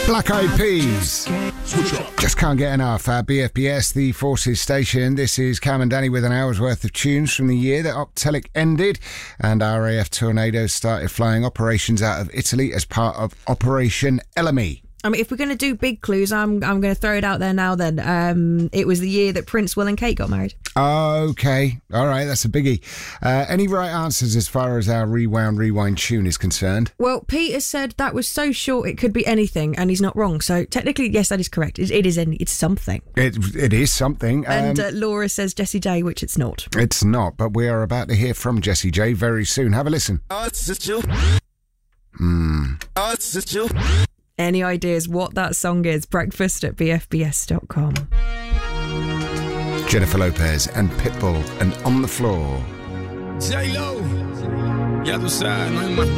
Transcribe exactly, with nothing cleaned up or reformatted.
Black Eyed Peas. Just can't get enough. At B F B S, the Forces station. This is Cam and Danny with an hour's worth of tunes from the year that Optelic ended, and R A F Tornadoes started flying operations out of Italy as part of Operation Ellamy. I mean, if we're going to do big clues, I'm I'm going to throw it out there now then. Um, it was the year that Prince, Will and Kate got married. Okay. All right, that's a biggie. Uh, any right answers as far as our Rewound Rewind tune is concerned? Well, Peter said that was so short it could be anything, and he's not wrong. So technically, yes, that is correct. It, it is any, it's something. It It is something. And um, uh, Laura says Jessie J, which it's not. It's not, but we are about to hear from Jessie J very soon. Have a listen. Oh, it's just you. Hmm. Oh, it's just you. Any ideas what that song is? Breakfast at b f b s dot com. Jennifer Lopez and Pitbull and On the Floor. J-Lo. Ya tú sabes, no hay más